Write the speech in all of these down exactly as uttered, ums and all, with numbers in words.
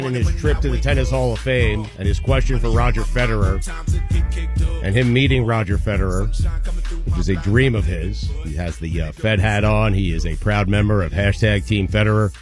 in his trip to the Tennis Hall of Fame and his question for Roger Federer and him meeting Roger Federer, which is a dream of his. He has the uh, Fed hat on. He is a proud member of hashtag Team Federer.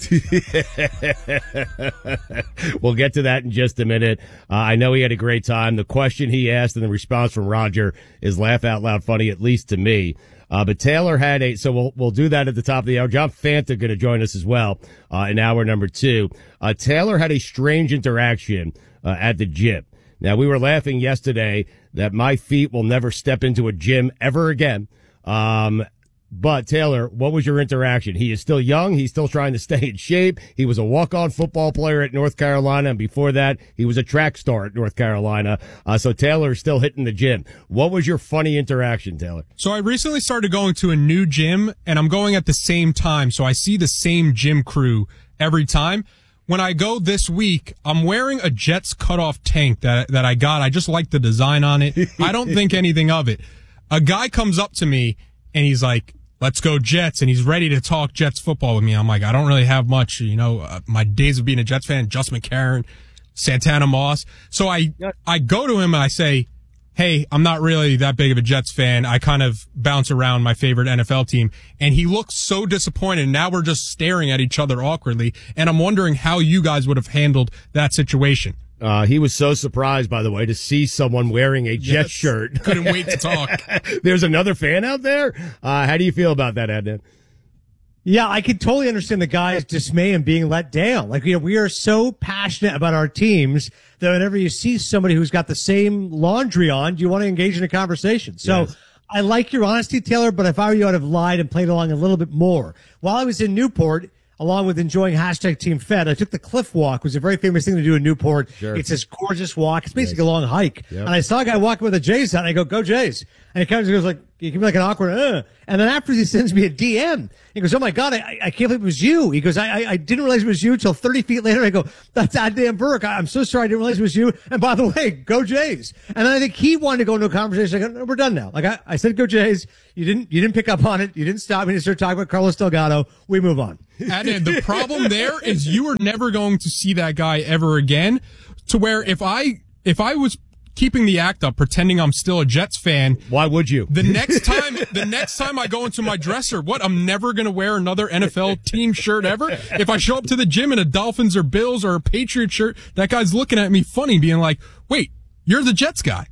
We'll get to that in just a minute. Uh, I know he had a great time. The question he asked and the response from Roger is laugh out loud funny, at least to me. Uh, but Taylor had a, so we'll, we'll do that at the top of the hour. John Fanta going to join us as well, uh, in hour number two. Uh, Taylor had a strange interaction, uh, at the gym. Now, we were laughing yesterday that my feet will never step into a gym ever again. Um, but Taylor, what was your interaction? He is still young. He's still trying to stay in shape. He was a walk-on football player at North Carolina. And before that, he was a track star at North Carolina. Uh, so Taylor is still hitting the gym. What was your funny interaction, Taylor? So I recently started going to a new gym and I'm going at the same time. So I see the same gym crew every time. When I go this week, I'm wearing a Jets cutoff tank that, that I got. I just like the design on it. I don't think anything of it. A guy comes up to me and he's like, let's go Jets. And he's ready to talk Jets football with me. I'm like, I don't really have much, you know, uh, my days of being a Jets fan, Just McCarron, Santana Moss. So I, I go to him and I say, hey, I'm not really that big of a Jets fan. I kind of bounce around my favorite N F L team. And he looks so disappointed. Now we're just staring at each other awkwardly. And I'm wondering how you guys would have handled that situation. Uh, he was so surprised, by the way, to see someone wearing a Jets yes. shirt. Couldn't wait to talk. There's another fan out there? Uh, how do you feel about that, Adnan? Yeah, I could totally understand the guy's dismay and being let down. Like, you know, we are so passionate about our teams that whenever you see somebody who's got the same laundry on, you want to engage in a conversation. So yes. I like your honesty, Taylor, but if I were you, I'd have lied and played along a little bit more. While I was in Newport, along with enjoying hashtag Team Fed, I took the Cliff Walk, which is a very famous thing to do in Newport. Sure. It's this gorgeous walk. It's basically yes. a long hike. Yep. And I saw a guy walking with a Jays hat, and I go, go Jays. And he kind of goes like, he gave me like an awkward, uh. And then after he sends me a D M, he goes, oh my God, I, I can't believe it was you. He goes, I, I, I didn't realize it was you until thirty feet later. I go, that's Adnan Burke. I'm so sorry I didn't realize it was you. And by the way, go Jays. And then I think he wanted to go into a conversation. I go, no, we're done now. Like I, I said, go Jays. You didn't, you didn't pick up on it. You didn't stop me to start talking about Carlos Delgado. We move on. Adnan, the problem there is you are never going to see that guy ever again, to where if I, if I was keeping the act up, pretending I'm still a Jets fan. Why would you? The next time, the next time I go into my dresser, what? I'm never going to wear another N F L team shirt ever. If I show up to the gym in a Dolphins or Bills or a Patriot shirt, that guy's looking at me funny, being like, wait, you're the Jets guy.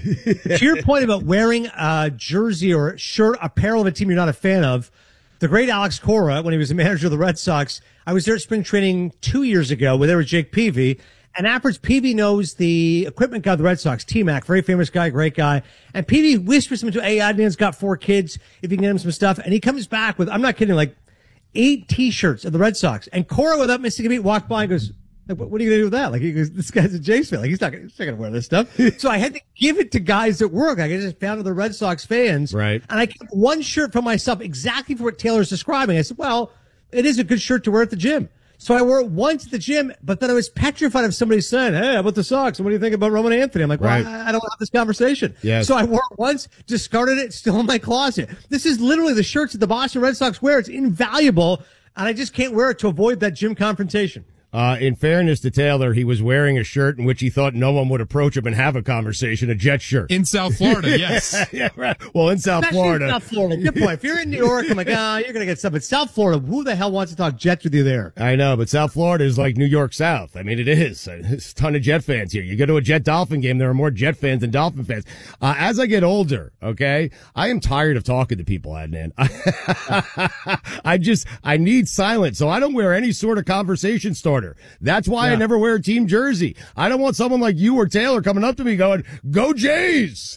To your point about wearing a jersey or shirt, apparel of a team you're not a fan of, the great Alex Cora, when he was the manager of the Red Sox, I was there at spring training two years ago where there was Jake Peavy. And afterwards, Peavy knows the equipment guy of the Red Sox, T-Mac, very famous guy, great guy. And Peavy whispers him to, hey, Adnan's got four kids, if you can get him some stuff. And he comes back with, I'm not kidding, like eight T-shirts of the Red Sox. And Cora, without missing a beat, walked by and goes, like, what are you going to do with that? Like, he goes, this guy's a Jays fan. Like, he's not going to wear this stuff. So I had to give it to guys at work. Like, I just found the Red Sox fans. Right. And I kept one shirt for myself exactly for what Taylor's describing. I said, well, it is a good shirt to wear at the gym. So I wore it once at the gym, but then I was petrified of somebody saying, hey, how about the Sox? And what do you think about Roman Anthony? I'm like, well, right. I don't have this conversation. Yes. So I wore it once, discarded it, still in my closet. This is literally the shirts that the Boston Red Sox wear. It's invaluable, and I just can't wear it to avoid that gym confrontation. Uh, in fairness to Taylor, he was wearing a shirt in which he thought no one would approach him and have a conversation, a Jet shirt. In South Florida, yes. Yeah, right. Well, in South Especially Florida. In South Florida. Good point. If you're in New York, I'm like, ah, you're going to get stuff. But South Florida, who the hell wants to talk Jets with you there? I know, but South Florida is like New York South. I mean, it is. There's a ton of Jet fans here. You go to a Jet Dolphin game, there are more Jet fans than Dolphin fans. Uh, as I get older, okay, I am tired of talking to people, Adnan. I just, I need silence, so I don't wear any sort of conversation starter. That's why yeah. I never wear a team jersey. I don't want someone like you or Taylor coming up to me going, go Jays!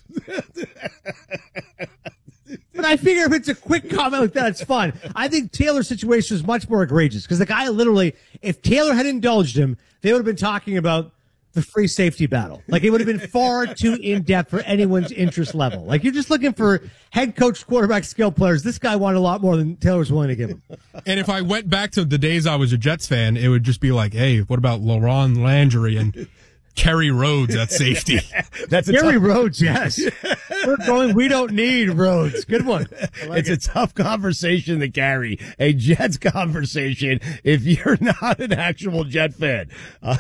But I figure if it's a quick comment like that, it's fun. I think Taylor's situation is much more egregious because the guy literally, if Taylor had indulged him, they would have been talking about the free safety battle. Like, it would have been far too in-depth for anyone's interest level. Like, you're just looking for head coach, quarterback, skill players. This guy wanted a lot more than Taylor was willing to give him. And if I went back to the days I was a Jets fan, it would just be like, hey, what about Laurent Landry and Kerry Rhodes at safety. That's a Gary tough, Rhodes, yes. We're going, we don't need Rhodes. Good one. Like it's it. a tough conversation to carry, a Jets conversation, if you're not an actual Jet fan. Uh,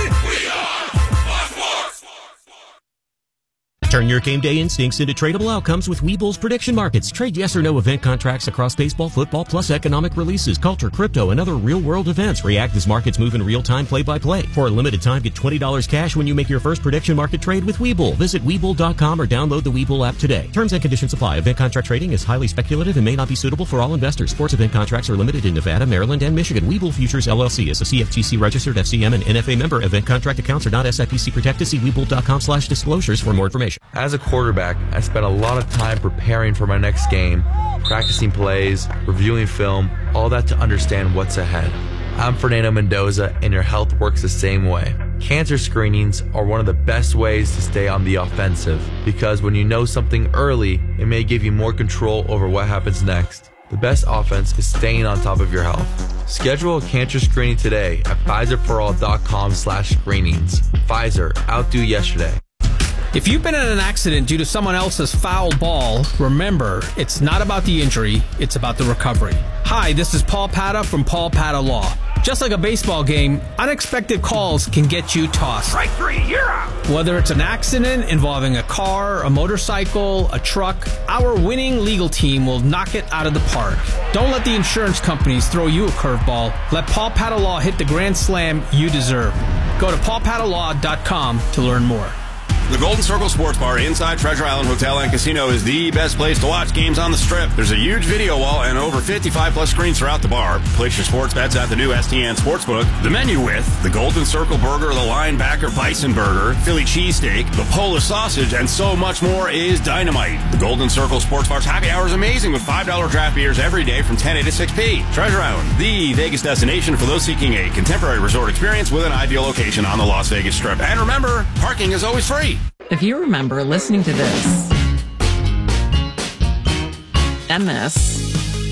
Turn your game day instincts into tradable outcomes with Webull's prediction markets. Trade yes or no event contracts across baseball, football, plus economic releases, culture, crypto, and other real-world events. React as markets move in real time, play-by-play. For a limited time, get twenty dollars cash when you make your first prediction market trade with Webull. Visit Webull dot com or download the Webull app today. Terms and conditions apply. Event contract trading is highly speculative and may not be suitable for all investors. Sports event contracts are limited in Nevada, Maryland, and Michigan. Webull Futures, L L C is a C F T C-registered F C M and N F A member. Event contract accounts are not S I P C protected. See Webull dot com slash disclosures for more information. As a quarterback, I spent a lot of time preparing for my next game, practicing plays, reviewing film, all that to understand what's ahead. I'm Fernando Mendoza, and your health works the same way. Cancer screenings are one of the best ways to stay on the offensive, because when you know something early, it may give you more control over what happens next. The best offense is staying on top of your health. Schedule a cancer screening today at Pfizer for all dot com slash screenings. Pfizer, outdo yesterday. If you've been in an accident due to someone else's foul ball, remember, it's not about the injury, it's about the recovery. Hi, this is Paul Pata from Paul Pata Law. Just like a baseball game, unexpected calls can get you tossed. Strike three, you're out. Whether it's an accident involving a car, a motorcycle, a truck, our winning legal team will knock it out of the park. Don't let the insurance companies throw you a curveball. Let Paul Pata Law hit the grand slam you deserve. Go to paul pata law dot com to learn more. The Golden Circle Sports Bar inside Treasure Island Hotel and Casino is the best place to watch games on the Strip. There's a huge video wall and over fifty-five plus screens throughout the bar. Place your sports bets at the new S T N Sportsbook. The menu with the Golden Circle Burger, the Linebacker Bison Burger, Philly Cheesesteak, the Polish Sausage, and so much more is dynamite. The Golden Circle Sports Bar's happy hour is amazing with five dollar draft beers every day from ten a to six p. Treasure Island, the Vegas destination for those seeking a contemporary resort experience with an ideal location on the Las Vegas Strip. And remember, parking is always free. If you remember listening to this, and this,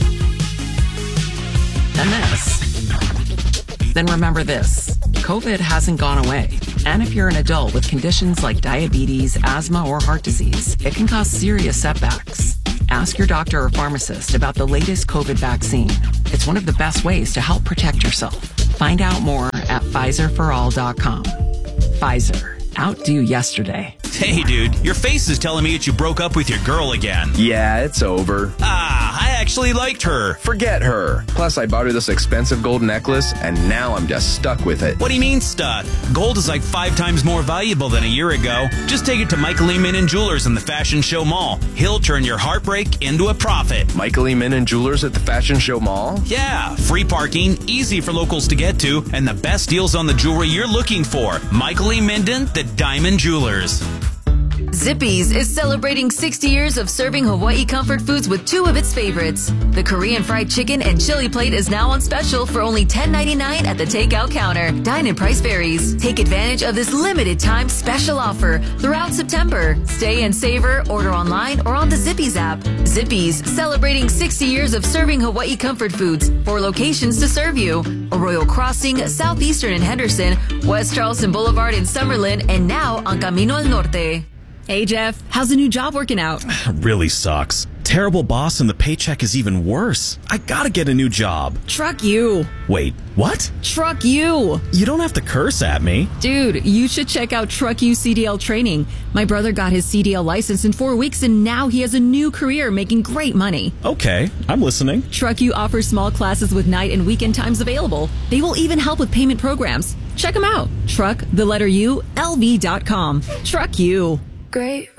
and this, then remember this. COVID hasn't gone away. And if you're an adult with conditions like diabetes, asthma, or heart disease, it can cause serious setbacks. Ask your doctor or pharmacist about the latest COVID vaccine. It's one of the best ways to help protect yourself. Find out more at Pfizer for all dot com. Pfizer. Outdo yesterday. Hey, dude, your face is telling me that you broke up with your girl again. Yeah, it's over. Ah, I actually liked her. Forget her. Plus, I bought her this expensive gold necklace, and now I'm just stuck with it. What do you mean stuck? Gold is like five times more valuable than a year ago. Just take it to Michael E. Min and Jewelers in the Fashion Show Mall. He'll turn your heartbreak into a profit. Michael E. Min and Jewelers at the Fashion Show Mall? Yeah, free parking, easy for locals to get to, and the best deals on the jewelry you're looking for. Michael E. Minden, the Diamond Jewelers. Zippy's is celebrating sixty years of serving Hawaii comfort foods with two of its favorites. The Korean fried chicken and chili plate is now on special for only ten ninety-nine at the takeout counter. Dine-in price varies. Take advantage of this limited time special offer throughout September. Stay and savor, order online or on the Zippy's app. Zippy's, celebrating sixty years of serving Hawaii comfort foods. Four locations to serve you. Arroyo Crossing, Southeastern in Henderson, West Charleston Boulevard in Summerlin, and now on Camino al Norte. Hey, Jeff, how's the new job working out? Really sucks. Terrible boss and the paycheck is even worse. I gotta get a new job. Truck you. Wait, what? Truck you. You don't have to curse at me. Dude, you should check out Truck You C D L training. My brother got his C D L license in four weeks and now he has a new career making great money. Okay, I'm listening. Truck You offers small classes with night and weekend times available. They will even help with payment programs. Check them out. Truck, the letter U, L V dot com. Truck You. Great